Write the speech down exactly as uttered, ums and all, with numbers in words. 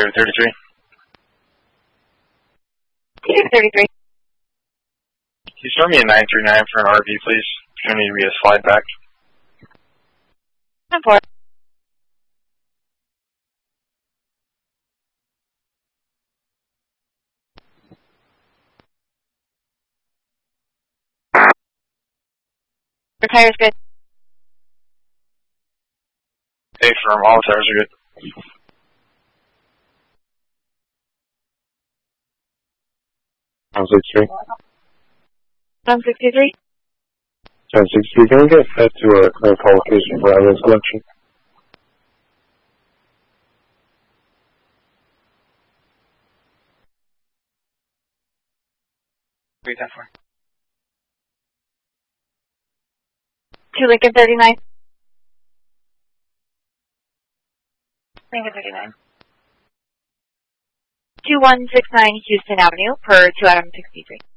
thirty-three. thirty-three. Can you start me a nine three nine for an R V, please? It's going to need to be a slide back. ten four. Your tire's good. Hey, firm, all tires are good. ten sixty-three. ten sixty-three. ten sixty-three, can we get fed to a current call location for evidence collection? Wait, that far. two Lincoln thirty-nine. Lincoln thirty-nine. two one six nine Houston Avenue per two Adam sixty-three.